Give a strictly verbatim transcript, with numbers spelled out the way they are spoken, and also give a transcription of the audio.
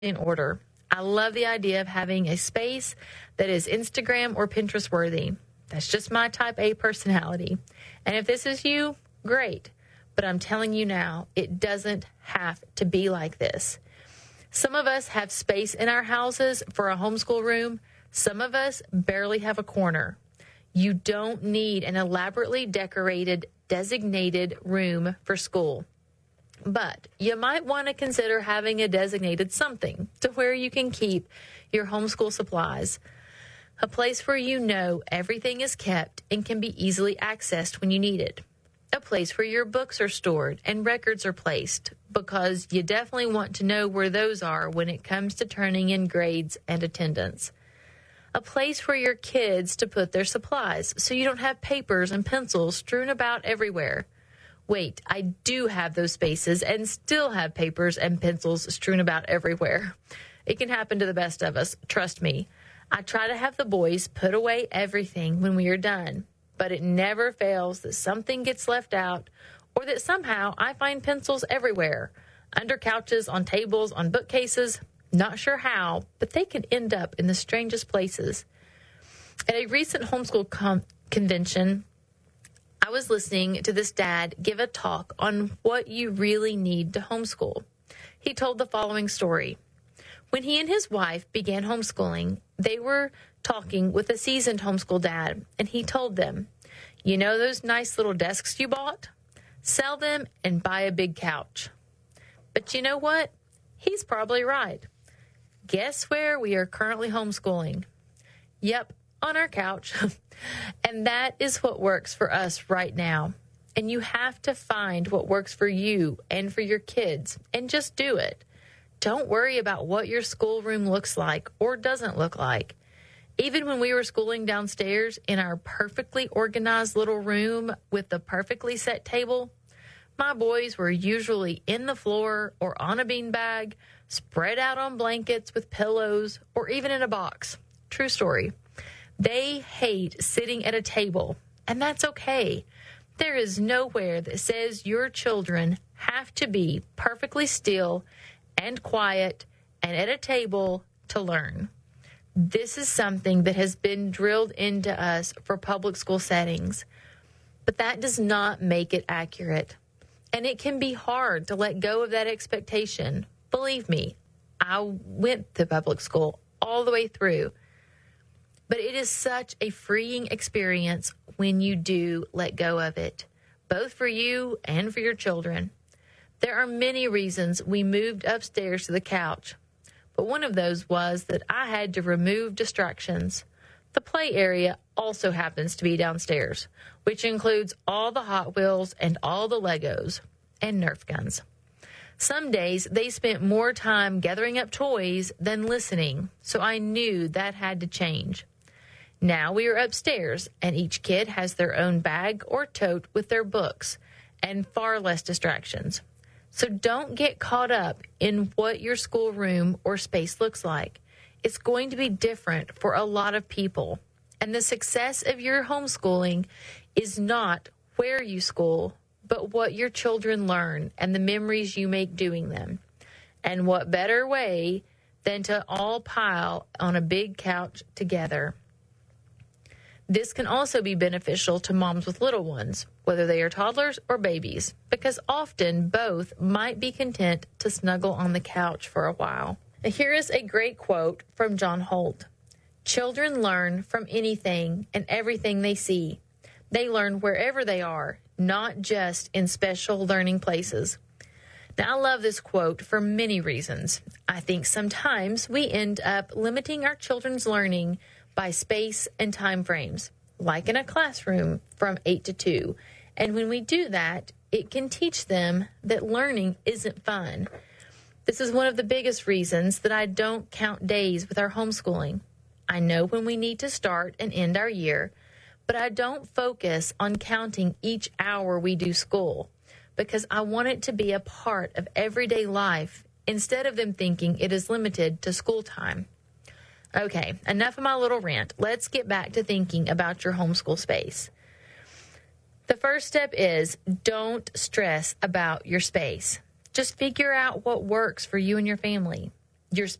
in order. I love the idea of having a space that is Instagram or Pinterest worthy. That's just my type A personality. And if this is you, great. But I'm telling you now, it doesn't have to be like this. Some of us have space in our houses for a homeschool room. Some of us barely have a corner. You don't need an elaborately decorated, designated room for school. But you might want to consider having a designated something to where you can keep your homeschool supplies. A place where you know everything is kept and can be easily accessed when you need it. A place where your books are stored and records are placed, because you definitely want to know where those are when it comes to turning in grades and attendance. A place for your kids to put their supplies so you don't have papers and pencils strewn about everywhere. Wait, I do have those spaces and still have papers and pencils strewn about everywhere. It can happen to the best of us, trust me. I try to have the boys put away everything when we are done, but it never fails that something gets left out or that somehow I find pencils everywhere, under couches, on tables, on bookcases. Not sure how, but they can end up in the strangest places. At a recent homeschool com- convention, I was listening to this dad give a talk on what you really need to homeschool. He told the following story. When he and his wife began homeschooling, they were talking with a seasoned homeschool dad, and he told them, you know those nice little desks you bought? Sell them and buy a big couch. But you know what? He's probably right. Guess where we are currently homeschooling? Yep, on our couch. And that is what works for us right now. And you have to find what works for you and for your kids and just do it. Don't worry about what your schoolroom looks like or doesn't look like. Even when we were schooling downstairs in our perfectly organized little room with the perfectly set table, my boys were usually in the floor or on a beanbag, spread out on blankets with pillows, or even in a box. True story. They hate sitting at a table, and that's okay. There is nowhere that says your children have to be perfectly still and quiet and at a table to learn. This is something that has been drilled into us for public school settings, but that does not make it accurate. And it can be hard to let go of that expectation. Believe me, I went to public school all the way through. But it is such a freeing experience when you do let go of it, both for you and for your children. There are many reasons we moved upstairs to the couch, but one of those was that I had to remove distractions. The play area also happens to be downstairs, which includes all the Hot Wheels and all the Legos and Nerf guns. Some days they spent more time gathering up toys than listening, so I knew that had to change. Now we are upstairs, and each kid has their own bag or tote with their books and far less distractions. So don't get caught up in what your schoolroom or space looks like. It's going to be different for a lot of people, and the success of your homeschooling is not where you school, but what your children learn and the memories you make doing them. And what better way than to all pile on a big couch together. This can also be beneficial to moms with little ones, whether they are toddlers or babies, because often both might be content to snuggle on the couch for a while. Now, here is a great quote from John Holt. Children learn from anything and everything they see. They learn wherever they are, not just in special learning places. Now, I love this quote for many reasons. I think sometimes we end up limiting our children's learning by space and time frames, like in a classroom from eight to two. And when we do that, it can teach them that learning isn't fun. This is one of the biggest reasons that I don't count days with our homeschooling. I know when we need to start and end our year, but I don't focus on counting each hour we do school because I want it to be a part of everyday life instead of them thinking it is limited to school time. Okay, enough of my little rant. Let's get back to thinking about your homeschool space. The first step is don't stress about your space. Just figure out what works for you and your family. your